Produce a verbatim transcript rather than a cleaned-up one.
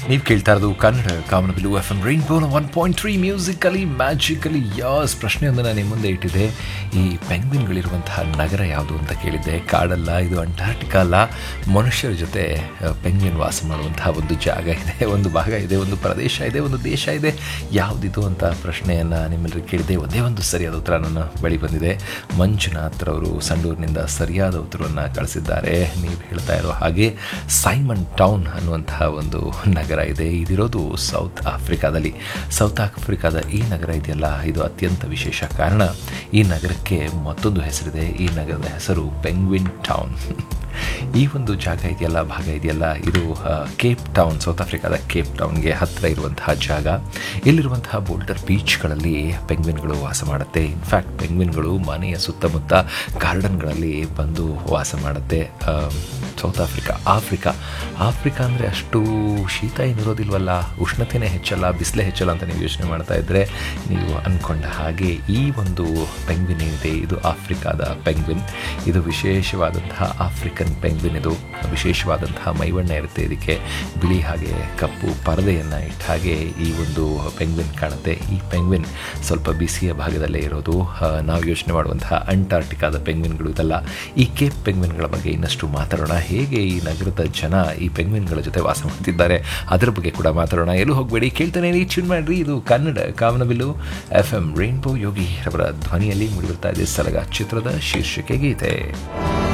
ನೀವು ಕೇಳ್ತಾ ಇರೋದು ಕನ್ನಡ ಕಾಮನಬಿಲ್ಲು F M rainbow one point three musically magically as. ಪ್ರಶ್ನೆಯೊಂದನ್ನು ನಿಮ್ಮ ಮುಂದೆ ಇಟ್ಟಿದೆ. ಈ ಪೆಂಗ್ವಿನ್ಗಳಿರುವಂತಹ ನಗರ ಯಾವುದು ಅಂತ ಕೇಳಿದ್ದೆ. ಕಾಡಲ್ಲ, ಇದು ಅಂಟಾರ್ಟಿಕಾ ಅಲ್ಲ, ಮನುಷ್ಯರ ಜೊತೆ ಪೆಂಗ್ವಿನ್ ವಾಸ ಮಾಡುವಂತಹ ಒಂದು ಜಾಗ ಇದೆ, ಒಂದು ಭಾಗ ಇದೆ, ಒಂದು ಪ್ರದೇಶ ಇದೆ, ಒಂದು ದೇಶ ಇದೆ. ಯಾವುದಿದು ಅಂತ ಪ್ರಶ್ನೆಯನ್ನು ನಿಮ್ಮೆಲ್ಲರಿಗೂ ಕೇಳಿದೆ. ಒಂದೇ ಒಂದು ಸರಿಯಾದ ಉತ್ತರ ನನ್ನ ಬಳಿ ಬಂದಿದೆ. ಮಂಜುನಾಥ್ ರವರು ಸಂಡೂರಿನಿಂದ ಸರಿಯಾದ ಉತ್ತರವನ್ನು ಕಳಿಸಿದ್ದಾರೆ. ನೀವು ಹೇಳ್ತಾ ಇರೋ ಹಾಗೆ ಸೈಮನ್ ಟೌನ್ ಅನ್ನುವಂತಹ ಒಂದು ನಗರ ಇದೆ. ಇದಿರೋದು ಸೌತ್ ಆಫ್ರಿಕಾದಲ್ಲಿ. ಸೌತ್ ಆಫ್ರಿಕಾದ ಈ ನಗರ ಇದೆಯಲ್ಲ, ಇದು ಅತ್ಯಂತ ವಿಶೇಷ. ಕಾರಣ, ಈ ನಗರಕ್ಕೆ ಮತ್ತೊಂದು ಹೆಸರಿದೆ. ಈ ನಗರದ ಹೆಸರು ಪೆಂಗ್ವಿನ್ ಟೌನ್. ಈ ಒಂದು ಜಾಗ ಇದೆಯಲ್ಲ, ಭಾಗ ಇದೆಯಲ್ಲ, ಇದು ಕೇಪ್ ಟೌನ್, ಸೌತ್ ಆಫ್ರಿಕಾದ ಕೇಪ್ ಟೌನ್ಗೆ ಹತ್ತಿರ ಇರುವಂತಹ ಜಾಗ. ಇಲ್ಲಿರುವಂತಹ ಬೋಲ್ಡರ್ ಬೀಚ್ಗಳಲ್ಲಿ ಪೆಂಗ್ವಿನ್ಗಳು ವಾಸ ಮಾಡುತ್ತೆ. ಇನ್ಫ್ಯಾಕ್ಟ್ ಪೆಂಗ್ವಿನ್ಗಳು ಮನೆಯ ಸುತ್ತಮುತ್ತ ಗಾರ್ಡನ್ಗಳಲ್ಲಿ ಬಂದು ವಾಸ ಮಾಡುತ್ತೆ. ಸೌತ್ ಆಫ್ರಿಕಾ ಆಫ್ರಿಕಾ ಆಫ್ರಿಕಾ ಅಂದರೆ ಅಷ್ಟು ಶೀತ ಏನಿರೋದಿಲ್ವಲ್ಲ, ಉಷ್ಣತೆಯೇ ಹೆಚ್ಚಲ್ಲ, ಬಿಸಿಲೇ ಹೆಚ್ಚಲ್ಲ ಅಂತ ನೀವು ಯೋಚನೆ ಮಾಡ್ತಾ ಇದ್ದರೆ ನೀವು ಅಂದ್ಕೊಂಡ ಹಾಗೆ ಈ ಒಂದು ಪೆಂಗ್ವಿನ್ ಏನಿದೆ ಇದು ಆಫ್ರಿಕಾದ ಪೆಂಗ್ವಿನ್. ಇದು ವಿಶೇಷವಾದಂತಹ ಆಫ್ರಿಕನ್ ಪೆಂಗ್ವಿನ್. ಇದು ವಿಶೇಷವಾದಂತಹ ಮೈಬಣ್ಣ ಇರುತ್ತೆ. ಇದಕ್ಕೆ ಬಿಳಿ ಹಾಗೆ ಕಪ್ಪು ಪರದೆಯನ್ನು ಇಟ್ಟ ಹಾಗೆ ಈ ಒಂದು ಪೆಂಗ್ವಿನ್ ಕಾಣುತ್ತೆ. ಈ ಪೆಂಗ್ವಿನ್ ಸ್ವಲ್ಪ ಬಿಸಿಯ ಭಾಗದಲ್ಲೇ ಇರೋದು. ನಾವು ಯೋಚನೆ ಮಾಡುವಂತಹ ಅಂಟಾರ್ಟಿಕಾದ ಪೆಂಗ್ವಿನ್ಗಳು ಇದಲ್ಲ. ಈ ಕೇಪ್ ಪೆಂಗ್ವಿನ್ಗಳ ಬಗ್ಗೆ ಇನ್ನಷ್ಟು ಮಾತಾಡೋಣ. ಹೇಗೆ ಈ ನಗರದ ಜನ ಈ ಪೆಂಗ್ವಿನ್ಗಳ ಜೊತೆ ವಾಸ ಮಾಡ್ತಿದ್ದಾರೆ ಅದರ ಬಗ್ಗೆ ಕೂಡ ಮಾತಾಡೋಣ. ಎಲ್ಲೂ ಹೋಗಬೇಡಿ, ಕೇಳ್ತಾನೆ ರೀ, ಟ್ಯೂನ್ ಮಾಡಿರಿ. ಇದು ಕನ್ನಡ ಕಾಮನಬಿಲ್ಲು ಎಫ್ ಎಂ ರೈನ್ಬೋ. ಯೋಗಿ ಅವರ ಧ್ವನಿಯಲ್ಲಿ ಮೂಡಿಬರ್ತಾ ಇದೆ ಸಲಗ ಚಿತ್ರದ ಶೀರ್ಷಿಕೆ ಗೀತೆ.